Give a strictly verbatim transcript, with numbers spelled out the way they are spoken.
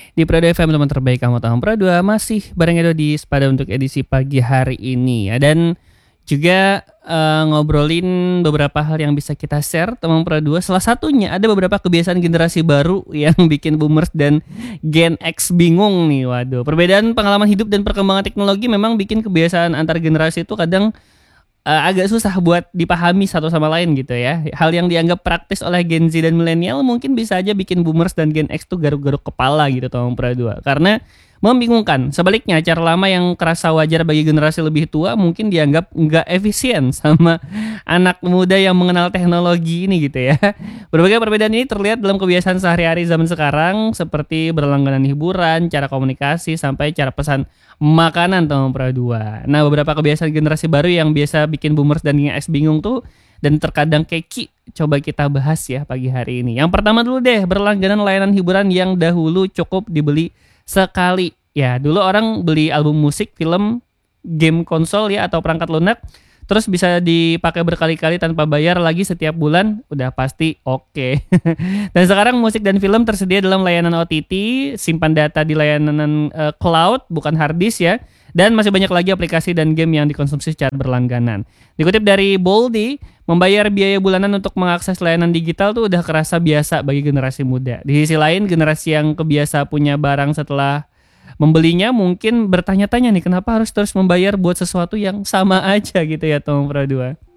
Di Pro dua F M teman terbaik kamu tahun Pro dua masih bareng Edo di pada untuk edisi pagi hari ini ya, dan juga eh, ngobrolin beberapa hal yang bisa kita share teman Pro dua. Salah satunya ada beberapa kebiasaan generasi baru yang bikin boomers dan Gen X bingung nih. Waduh, perbedaan pengalaman hidup dan perkembangan teknologi memang bikin kebiasaan antar generasi itu kadang eh, agak susah buat dipahami satu sama lain gitu ya. Hal yang dianggap praktis oleh Gen Z dan milenial mungkin bisa aja bikin boomers dan Gen X tuh garuk-garuk kepala gitu Tom Pradua. Karena membingungkan. Sebaliknya, cara lama yang kerasa wajar bagi generasi lebih tua mungkin dianggap nggak efisien sama anak muda yang mengenal teknologi ini gitu ya. Berbagai perbedaan ini terlihat dalam kebiasaan sehari-hari zaman sekarang seperti berlangganan hiburan, cara komunikasi, sampai cara pesan makanan Tom Pradua. Nah, beberapa kebiasaan generasi baru yang biasa bikin boomers dan Gen X bingung tuh dan terkadang keki, coba kita bahas ya pagi hari ini. Yang pertama dulu deh, berlangganan layanan hiburan yang dahulu cukup dibeli sekali. Ya, dulu orang beli album musik, film, game konsol ya atau perangkat lunak, terus bisa dipakai berkali-kali tanpa bayar lagi setiap bulan, udah pasti oke. Dan sekarang musik dan film tersedia dalam layanan O T T, simpan data di layanan uh, cloud, bukan hard disk ya. Dan masih banyak lagi aplikasi dan game yang dikonsumsi secara berlangganan. Dikutip dari Boldy, membayar biaya bulanan untuk mengakses layanan digital tuh udah kerasa biasa bagi generasi muda. Di sisi lain, generasi yang kebiasa punya barang setelah membelinya mungkin bertanya-tanya nih, kenapa harus terus membayar buat sesuatu yang sama aja gitu ya Tom Pradua.